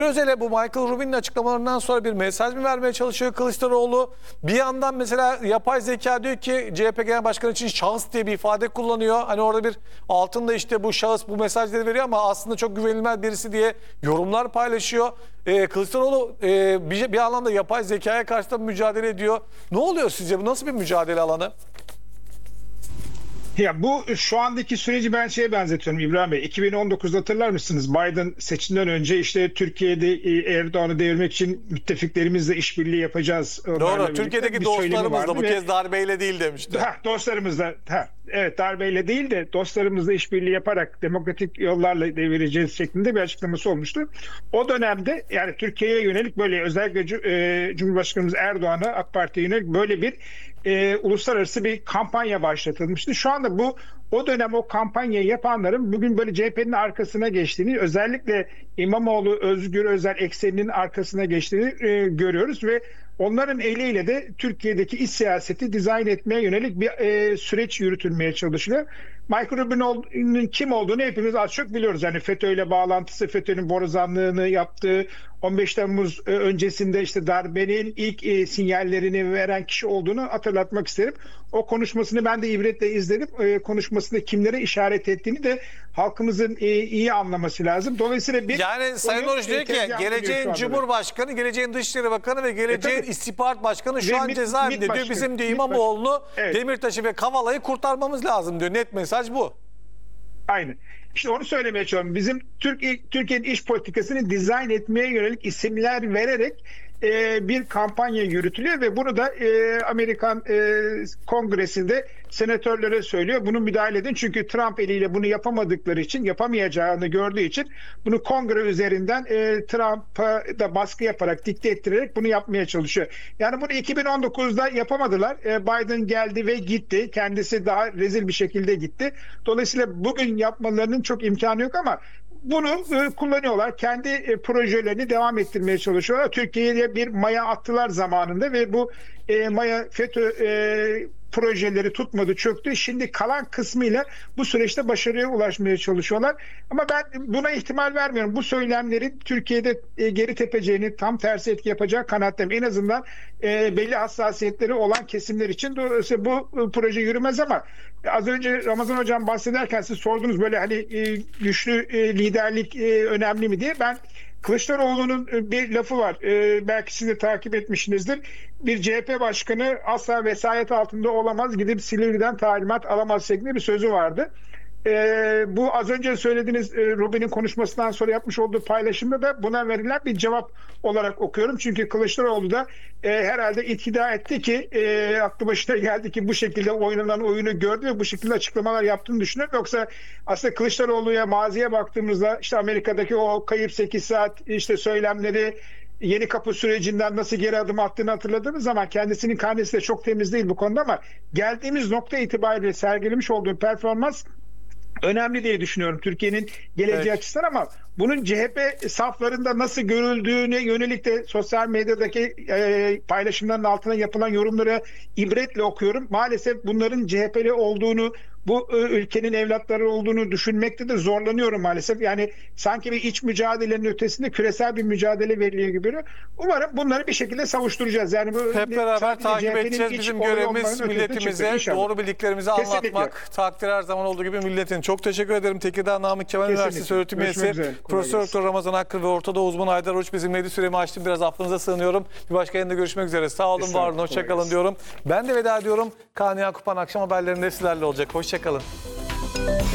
Özel'e bu Michael Rubin'in açıklamalarından sonra bir mesaj mı vermeye çalışıyor Kılıçdaroğlu? Bir yandan mesela yapay zeka diyor ki CHP Genel Başkanı için şahıs diye bir ifade kullanıyor. Hani orada bir altında işte bu şahıs bu mesajları veriyor ama aslında çok güvenilmez birisi diye yorumlar paylaşıyor. Kılıçdaroğlu bir anlamda yapay zekaya karşı da mücadele ediyor. Ne oluyor sizce? Bu nasıl bir mücadele alanı? Ya bu şu andaki süreci ben şeye benzetiyorum İbrahim Bey. 2019'da hatırlar mısınız? Biden seçimden önce işte Türkiye'de Erdoğan'ı devirmek için müttefiklerimizle işbirliği yapacağız. Doğru. Türkiye'deki dostlarımızla bu kez darbeyle değil demişti. Dostlarımızla, evet darbeyle değil de dostlarımızla işbirliği yaparak demokratik yollarla devireceğiz şeklinde bir açıklaması olmuştu. O dönemde yani Türkiye'ye yönelik böyle özellikle Cumhurbaşkanımız Erdoğan'a AK Parti'ye yönelik böyle bir uluslararası bir kampanya başlatılmıştı. Şu anda o dönem o kampanyayı yapanların bugün böyle CHP'nin arkasına geçtiğini, özellikle İmamoğlu, Özgür Özel ekseninin arkasına geçtiğini görüyoruz ve onların eliyle de Türkiye'deki iç siyaseti dizayn etmeye yönelik bir süreç yürütülmeye çalışılıyor. Michael Rubin'in kim olduğunu hepimiz az çok biliyoruz. Yani FETÖ'yle bağlantısı, FETÖ'nün borazanlığını yaptığı, 15 Temmuz öncesinde işte darbenin ilk sinyallerini veren kişi olduğunu hatırlatmak isterim. O konuşmasını ben de ibretle izledim. Konuşmasında kimlere işaret ettiğini de halkımızın iyi anlaması lazım. Dolayısıyla yani Sayın Oruç diyor ki geleceğin Cumhurbaşkanı, geleceğin Dışişleri Bakanı ve geleceğin İstihbarat Başkanı şu an cezaevinde diyor. Bizim diyor İmamoğlu'nu, Demirtaş'ı ve Kavala'yı kurtarmamız lazım diyor. Net mesaj bu. Aynen. İşte onu söylemeye çalışıyorum. Bizim Türkiye'nin iç politikasını dizayn etmeye yönelik isimler vererek bir kampanya yürütülüyor ve bunu da Amerikan Kongresi'nde senatörlere söylüyor. Bunu müdahale edin. Çünkü Trump eliyle bunu yapamadıkları için, yapamayacağını gördüğü için bunu kongre üzerinden Trump'a da baskı yaparak, dikte ettirerek bunu yapmaya çalışıyor. Yani bunu 2019'da yapamadılar. Biden geldi ve gitti. Kendisi daha rezil bir şekilde gitti. Dolayısıyla bugün yapmalarının çok imkanı yok ama bunu kullanıyorlar. Kendi projelerini devam ettirmeye çalışıyorlar. Türkiye'ye bir maya attılar zamanında ve bu maya FETÖ projeleri tutmadı, çöktü. Şimdi kalan kısmıyla bu süreçte başarıya ulaşmaya çalışıyorlar. Ama ben buna ihtimal vermiyorum. Bu söylemlerin Türkiye'de geri tepeceğini, tam tersi etki yapacağı kanaatteyim. En azından belli hassasiyetleri olan kesimler için dolayısıyla bu proje yürümez ama az önce Ramazan Hocam bahsederken siz sordunuz böyle hani güçlü liderlik önemli mi diye. Ben Kılıçdaroğlu'nun bir lafı var. Belki siz de takip etmişsinizdir. Bir CHP başkanı asla vesayet altında olamaz, gidip Silivri'den talimat alamaz şeklinde bir sözü vardı. Bu az önce söylediğiniz Rubin'in konuşmasından sonra yapmış olduğu paylaşımda da buna verilen bir cevap olarak okuyorum. Çünkü Kılıçdaroğlu da herhalde iktidar etti ki aklı başına geldi ki bu şekilde oynanan oyunu gördü ve bu şekilde açıklamalar yaptığını düşünüyorum. Yoksa aslında Kılıçdaroğlu'ya maziye baktığımızda işte Amerika'daki o kayıp 8 saat işte söylemleri, Yeni Kapı sürecinden nasıl geri adım attığını hatırladığımız zaman kendisinin karnesi de çok temiz değil bu konuda ama geldiğimiz nokta itibariyle sergilemiş olduğu performans önemli diye düşünüyorum Türkiye'nin geleceği açısından ama bunun CHP saflarında nasıl görüldüğüne yönelik de sosyal medyadaki paylaşımların altına yapılan yorumları ibretle okuyorum. Maalesef bunların CHP'li olduğunu, bu ülkenin evlatları olduğunu düşünmekte de zorlanıyorum maalesef. Yani sanki bir iç mücadelenin ötesinde küresel bir mücadele veriliyor gibi. Umarım bunları bir şekilde savuşturacağız. Yani bu hep beraber takip edeceğiz. Bizim görevimiz milletimize doğru bildiklerimizi anlatmak. Takdir her zaman olduğu gibi milletin. Çok teşekkür ederim. Tekirdağ Namık Kemal Üniversitesi öğretim üyesi Profesör Doktor Ramazan Akkır ve Orta Doğu uzmanı Haydar Uç bizimleydi. Süremi açtım. Biraz affınıza sığınıyorum. Bir başka yayında görüşmek üzere. Sağ olun, var olun. Hoşçakalın diyorum. Ben de veda ediyorum. Kaan Yakupan akşam haberlerinde sizlerle olacak. Hoşçakalın.